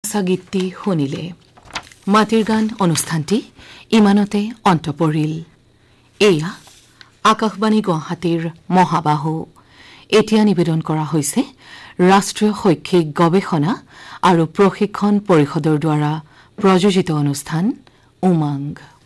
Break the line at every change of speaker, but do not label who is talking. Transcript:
গীতটি শুনিলে মাটিৰ গান অনুষ্ঠানটি ইমানতে অন্ত পৰিল এয়া আকাশবাণী গুৱাহাটীৰ মহাবাহু এতিয়া নিবেদন কৰা হৈছে ৰাষ্ট্ৰীয় শৈক্ষিক গৱেষণা আৰু প্ৰশিক্ষণ পৰিষদৰ দ্বাৰা প্ৰযোজিত অনুষ্ঠান উমংগ